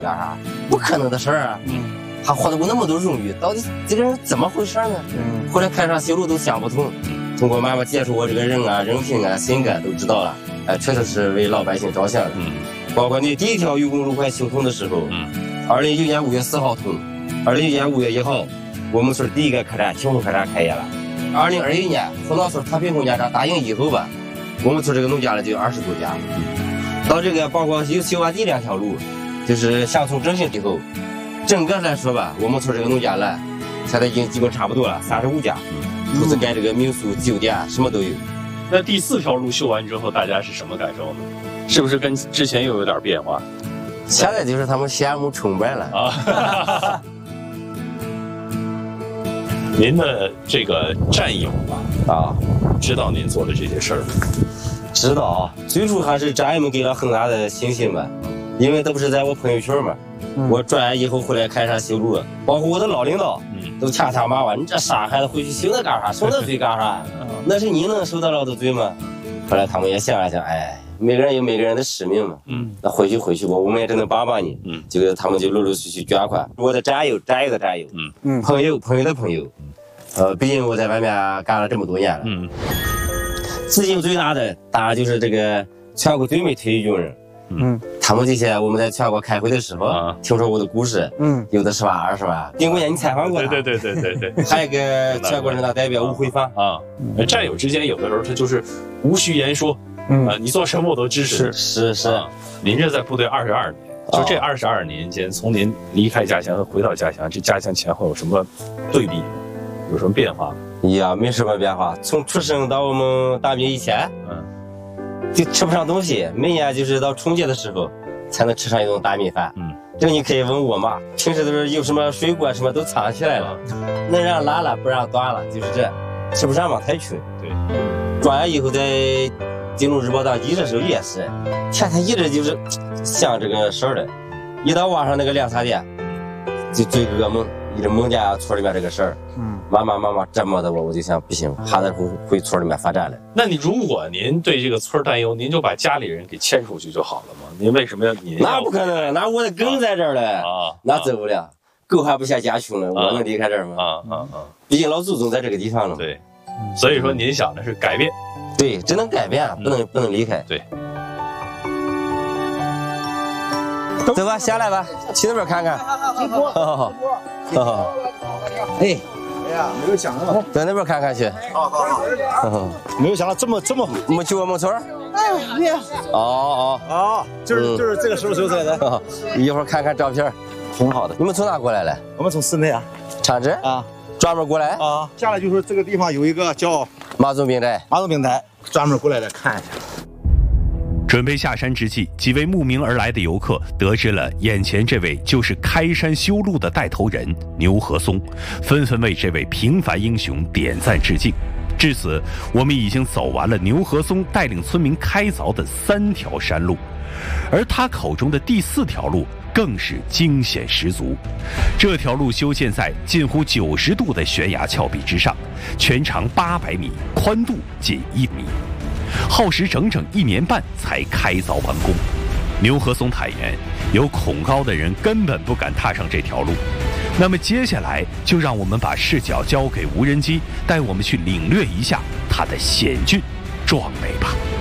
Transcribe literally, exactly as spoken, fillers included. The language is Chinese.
干啥？不可能的事儿啊！他获得过那么多荣誉，到底这个人怎么回事呢？后来开上修路都想不通，通过慢慢接触我这个人啊、人品啊、性格都知道了，哎，确实是为老百姓着想的。包括你第一条盂工路快修通的时候，二零一九年五月四号通，二零一九年五月一号，我们村第一个客栈清风客栈开业了。二零二一年河南村太平农家长答应以后吧，我们村这个农家了就有二十多家。到这个包括修修完第两条路，就是乡村振兴以后，整个来说吧，我们村这个农家乐现在已经基本差不多了，三十五家，都是盖这个民宿、酒店，什么都有。 那第四条路修完之后，大家是什么感受呢？是不是跟之前又有点变化？ 现在就是他们羡慕崇拜了啊。您的这个战友啊，啊，知道您做的这些事儿吗？ 知道，最初还是战友们给了很大的信心吧，因为都不是在我朋友圈嘛。嗯、我转业以后回来开山修路，包括我的老领导，嗯、都掐掐骂我，你这傻孩子回去修那干啥？受那罪干啥？那是你能受得了的罪吗？后来他们也想了想，哎，每个人有每个人的使命嘛，嗯，那回去回去吧，我们也只能帮帮你，嗯，结果他们就陆陆续续捐款，我的战友、战友的战友，嗯嗯，朋友、朋友的朋友，呃，毕竟我在外面干了这么多年了，嗯。资金最大的当然就是这个全国最美退役军人，嗯，他们这些我们在全国开会的时候，啊、听说我的故事，嗯，有的十万、二十万。丁国年，你采访过他？ 对对对对对对。 还有一个全国人大代表吴慧芳啊，战友之间有的时候他就是无需言说，嗯、啊，你做什么我都支持。 是是是、啊。 您这在部队二十二年，就这二十二年间，从您离开家乡和回到家乡，这家乡前后有什么对比？有什么变化吗？ 呀，没什么变化。从出生到我们当兵以前，嗯，就吃不上东西，每年就是到春节的时候才能吃上一顿大米饭。嗯，这你可以问我妈，平时都是有什么水果什么都藏起来了，能让拉了不让断了，就是这，吃不上嘛，太穷。对，转业以后在金融日报当记者的时候也是，天天一直就是想这个事儿的，一到晚上那个两三点就做噩梦。一直梦见村里面这个事儿，嗯，慢慢慢慢折磨的我，我就想不行，还得回回村里面发展了。 那你如果您对这个村担忧，您就把家里人给迁出去就好了嘛？您为什么要您要？ 那不可能，那我的根在这儿了啊，那走不了，狗还不嫌家穷了，啊、我能离开这儿吗？啊啊啊！毕竟老祖宗在这个地方了。 对，所以说您想的是改变， 对，只能改变，不能、嗯、不能离开。 对。 走吧，下来吧，去那边看看。好好好。好，哎，哎呀，没有想到，在那边看看去。好好好， 没有想到这么这么， 没去过我们村。 哎呀， 哦哦哦，就是就是这个时候修出来的。 一会儿看看照片， 挺好的。 你们从哪过来的？ 我们从市内啊， 长治啊，专门过来啊。下来就是这个地方有一个叫马宗兵寨， 马宗兵寨，专门过来的看一下。 准备下山之际，几位慕名而来的游客得知了眼前这位就是开山修路的带头人牛和松，纷纷为这位平凡英雄点赞致敬。至此，我们已经走完了牛和松带领村民开凿的三条山路，而他口中的第四条路更是惊险十足。这条路修建在近乎九十度的悬崖峭壁之上，全长八百米，宽度仅一米。耗时整整一年半才开凿完工。牛和松坦言，有恐高的人根本不敢踏上这条路。那么接下来就让我们把视角交给无人机，带我们去领略一下它的险峻壮美吧。